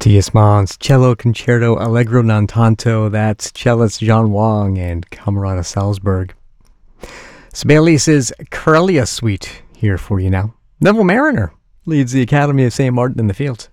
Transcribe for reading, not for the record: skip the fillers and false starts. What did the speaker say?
Matthias Mons, Cello Concerto Allegro non tanto. That's cellist John Wang and Camerata Salzburg. Sibelius's Corellia Suite here for you now. Neville Mariner leads the Academy of St. Martin in the field.